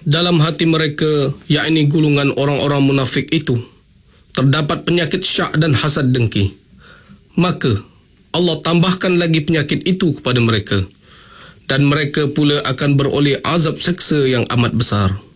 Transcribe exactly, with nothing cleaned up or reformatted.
dalam hati mereka, yakni gulungan orang-orang munafik itu, terdapat penyakit syak dan hasad dengki. Maka Allah tambahkan lagi penyakit itu kepada mereka, dan mereka pula akan beroleh azab seksa yang amat besar.